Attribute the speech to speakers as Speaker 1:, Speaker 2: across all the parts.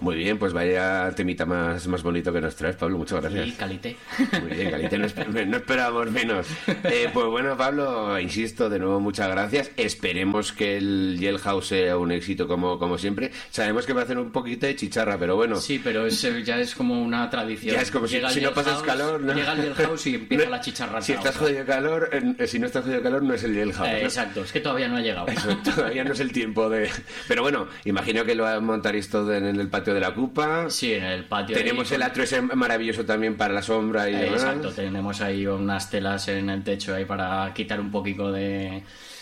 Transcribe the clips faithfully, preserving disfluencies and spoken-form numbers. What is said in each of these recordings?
Speaker 1: Muy bien, pues vaya temita más, más bonito que nos traes, Pablo, muchas gracias.
Speaker 2: Y calité.
Speaker 1: Muy bien, calité, no, esper- no esperábamos menos. Eh, pues bueno, Pablo, insisto, de nuevo muchas gracias. Esperemos que el Jailhouse sea un éxito como, como siempre. Sabemos que va a hacer un poquito de chicharra, pero bueno.
Speaker 2: Sí, pero es, ya es como una tradición.
Speaker 1: Ya es como si,
Speaker 2: Llega el
Speaker 1: si no pasas
Speaker 2: Jailhouse,
Speaker 1: calor, ¿no?
Speaker 2: Llega el Jailhouse y empieza
Speaker 1: No,
Speaker 2: la chicharra.
Speaker 1: Si estás jodido de calor, eh, si no estás jodido de calor, no es el Jailhouse.
Speaker 2: Eh,
Speaker 1: ¿no?
Speaker 2: exacto, es que todavía no ha llegado.
Speaker 1: Eso, todavía no es el tiempo de... Pero bueno, imagino que lo montaréis todo en el patio de la Cupa.
Speaker 2: Sí, en el patio.
Speaker 1: Tenemos
Speaker 2: ahí,
Speaker 1: el atrio ese maravilloso también para la sombra y
Speaker 2: Eh,
Speaker 1: demás.
Speaker 2: exacto, tenemos ahí unas telas en el techo ahí para quitar un poquito de,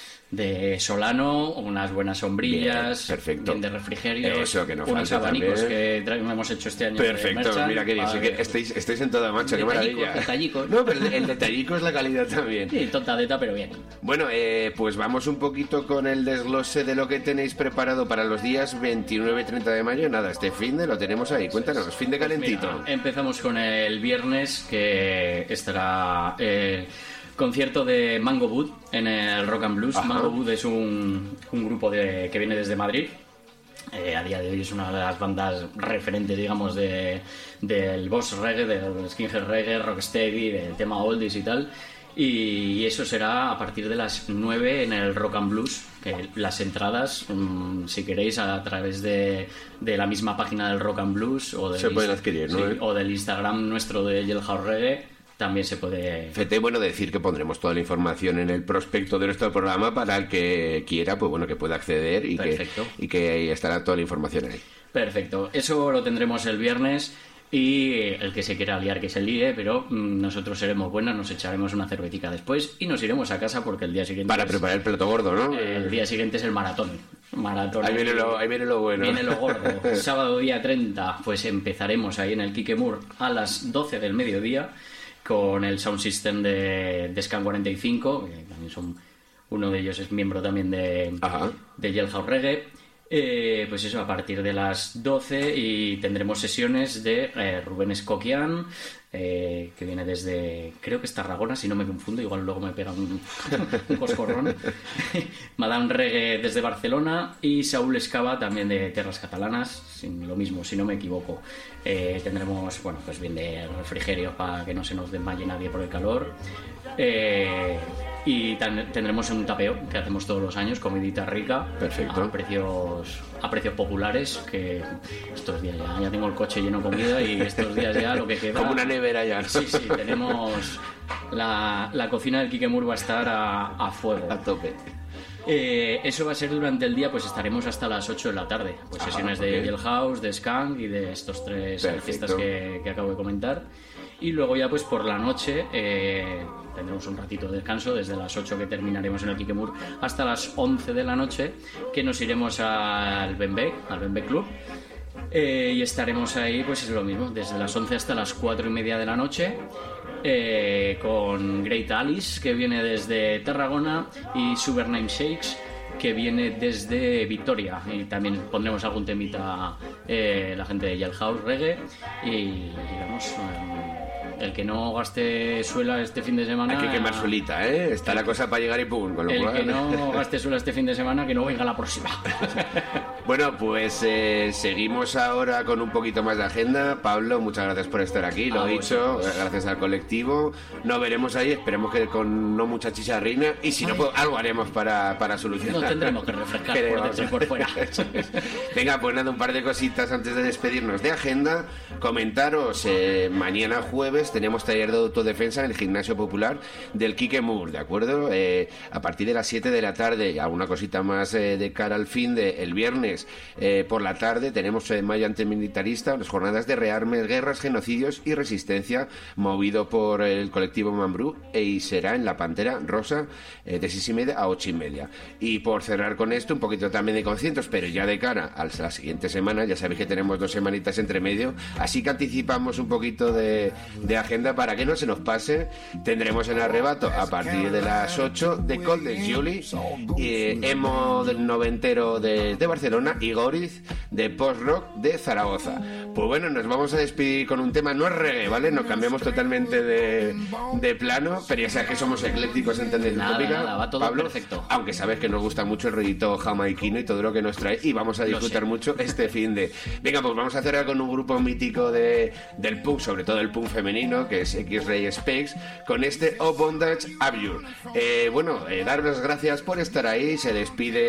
Speaker 2: de solano, unas buenas sombrillas,
Speaker 1: Bien, perfecto.
Speaker 2: bien de refrigerio,
Speaker 1: Eso, que no
Speaker 2: unos
Speaker 1: falte
Speaker 2: abanicos
Speaker 1: también.
Speaker 2: que tra- hemos hecho este año. de
Speaker 1: Perfecto,
Speaker 2: Merchant,
Speaker 1: mira que,
Speaker 2: para-
Speaker 1: que estáis, estáis en toda marcha, qué
Speaker 2: Detallicos,
Speaker 1: maravilla.
Speaker 2: detallicos.
Speaker 1: No, pero el, el detallico es la calidad también.
Speaker 2: Sí, tontadeta, pero bien.
Speaker 1: Bueno, eh, pues vamos un poquito con el desglose de lo que tenéis preparado para los días veintinueve y treinta de mayo. Nada, este fin de lo tenemos ahí. Cuéntanos, fin de calentito.
Speaker 2: Mira, empezamos con el viernes, que estará el concierto de Mango Wood en el Rock and Blues.
Speaker 1: Ajá.
Speaker 2: Mango Wood es un, un grupo de, que viene desde Madrid. Eh, a día de hoy es una de las bandas referentes, digamos, de, del boss reggae, del skinhead reggae, rocksteady, del tema oldies y tal. Y eso será a partir de las nueve en el Rock and Blues. Que las entradas, mmm, si queréis, a través de, de la misma página del Rock and Blues o del,
Speaker 1: Se pueden adquirir, ¿no?
Speaker 2: sí, o del Instagram nuestro de Jailhouse Reggae, también se puede.
Speaker 1: Fete, bueno, decir que pondremos toda la información en el prospecto de nuestro programa para el que quiera, pues bueno, que pueda acceder y que,
Speaker 2: Perfecto.
Speaker 1: y que ahí estará toda la información ahí.
Speaker 2: Perfecto, eso lo tendremos el viernes. Y el que se quiera liar, que se líe, pero mmm, nosotros seremos buenos, nos echaremos una cervetica después y nos iremos a casa porque el día siguiente...
Speaker 1: Para
Speaker 2: es-
Speaker 1: preparar el plato gordo, ¿no?
Speaker 2: El día siguiente es el maratón. Maratón.
Speaker 1: Ahí viene lo, ahí viene lo bueno.
Speaker 2: Viene lo gordo. Sábado día treinta, pues empezaremos ahí en el Kikemur a las doce del mediodía con el sound system de, de Scan cuarenta y cinco, que también son... Uno de ellos es miembro también de,
Speaker 1: Ajá.
Speaker 2: de Jailhouse Reggae. Eh, pues eso, a partir de las doce y tendremos sesiones de eh, Rubén Escoquian, eh, que viene desde, creo que es Tarragona, si no me confundo, igual luego me pega un, un coscorrón. Madame Reggae desde Barcelona y Saúl Escava también de Terras Catalanas, sin lo mismo, si no me equivoco. Eh, tendremos, bueno, pues bien de refrigerio para que no se nos desmaye nadie por el calor. Eh, y tan- tendremos un tapeo que hacemos todos los años, comidita rica,
Speaker 1: Perfecto.
Speaker 2: a precios a precios populares, que estos días ya, ya tengo el coche lleno de comida y estos días ya lo que queda...
Speaker 1: Como una nevera ya, ¿no?
Speaker 2: Sí, sí, tenemos... La, la cocina del Kikemur va a estar a, a fuego.
Speaker 1: A tope.
Speaker 2: Eh, eso va a ser durante el día, pues estaremos hasta las ocho de la tarde. Pues
Speaker 1: Ah,
Speaker 2: sesiones
Speaker 1: ok.
Speaker 2: de Jailhouse, de Skank y de estos tres
Speaker 1: Perfecto.
Speaker 2: artistas que, que acabo de comentar. Y luego ya pues por la noche eh, tendremos un ratito de descanso desde las ocho que terminaremos en el Kikemur hasta las once de la noche, que nos iremos al Benbec, al Benbec Club. Eh, y estaremos ahí, pues es lo mismo, desde las once hasta las cuatro y media de la noche, eh, con Great Alice, que viene desde Tarragona, y Supername Shakes, que viene desde Victoria. Y también pondremos algún temita, eh, la gente de Jailhouse Reggae. Y digamos, eh, el que no gaste suela este fin de semana...
Speaker 1: Hay que quemar suelita, ¿eh? Está la cosa para llegar y pum, con lo
Speaker 2: El
Speaker 1: cual...
Speaker 2: que no gaste suela este fin de semana, que no venga la próxima.
Speaker 1: Bueno, pues eh, seguimos ahora con un poquito más de agenda. Pablo, muchas gracias por estar aquí, lo
Speaker 2: A
Speaker 1: he dicho,
Speaker 2: vosotros.
Speaker 1: gracias al colectivo. Nos veremos ahí, esperemos que con no mucha chicharrina, y si no,
Speaker 2: Ay.
Speaker 1: pues algo haremos para, para solucionar.
Speaker 2: Nos tendremos que refrescar
Speaker 1: Queremos.
Speaker 2: por dentro y por fuera.
Speaker 1: Venga, pues nada, un par de cositas antes de despedirnos de agenda. Comentaros, eh, mañana jueves tenemos taller de autodefensa en el Gimnasio Popular del Kikemur, ¿de acuerdo? Eh, a partir de las siete de la tarde, alguna cosita más eh, de cara al fin de el viernes eh, por la tarde tenemos eh, Maya Antimilitarista, las jornadas de rearmes, guerras, genocidios y resistencia, movido por el colectivo Mambrú, y será en la Pantera Rosa eh, de seis y media a ocho y media. Y por cerrar con esto, un poquito también de conciertos, pero ya de cara a la siguiente semana, ya sabéis que tenemos dos semanitas entre medio, así que anticipamos un poquito de, de agenda para que no se nos pase. Tendremos en Arrebato a partir de las ocho de Cold Julie, eh, emo del noventero de, de Barcelona, Barcelona y Goriz de post-rock de Zaragoza. Pues bueno, nos vamos a despedir con un tema, no es reggae, ¿vale? Nos cambiamos totalmente de, de plano, pero ya sabes que somos eclécticos en tendencia
Speaker 2: Nada,
Speaker 1: tópica,
Speaker 2: nada, va todo
Speaker 1: Pablo,
Speaker 2: perfecto.
Speaker 1: aunque sabes que nos gusta mucho el rollito jamaiquino y todo lo que nos trae, y vamos a disfrutar mucho este fin de... Venga, pues vamos a hacer con un grupo mítico de, del punk, sobre todo el punk femenino, que es X-Ray Speaks, con este O Bondage Abjure. Eh, bueno, eh, dar las gracias por estar ahí, se despide